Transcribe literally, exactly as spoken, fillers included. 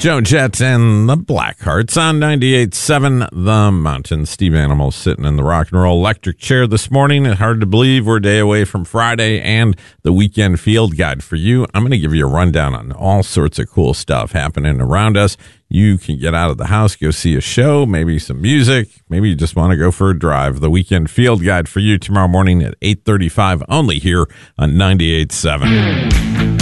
Joan Jett and the Blackhearts on ninety-eight point seven The Mountain. Steve Animal sitting in the rock and roll electric chair this morning. It's hard to believe we're a day away from Friday and the weekend field guide for you. I'm going to give you a rundown on all sorts of cool stuff happening around us. You can get out of the house, go see a show, maybe some music. Maybe you just want to go for a drive. The weekend field guide for you tomorrow morning at eight thirty-five only here on ninety-eight point seven.